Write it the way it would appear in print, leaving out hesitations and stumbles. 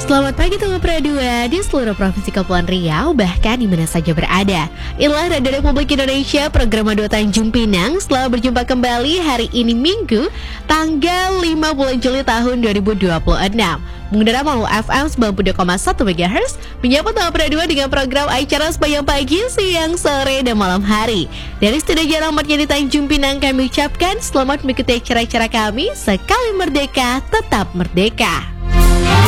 Selamat pagi Teman Pradua di seluruh Provinsi Kepulauan Riau, bahkan di mana saja berada. Inilah Radio Republik Indonesia, program 2 Tanjung Pinang. Selamat berjumpa kembali hari ini Minggu, tanggal 5 bulan Juli tahun 2026. Mengudara melalui FM 92,1 MHz, menyapa Teman Pradua dengan program acara sepanjang pagi, siang, sore, dan malam hari. Dari studio Jalamatnya di Tanjung Pinang, kami ucapkan selamat mengikuti acara-acara kami. Sekali merdeka, tetap merdeka.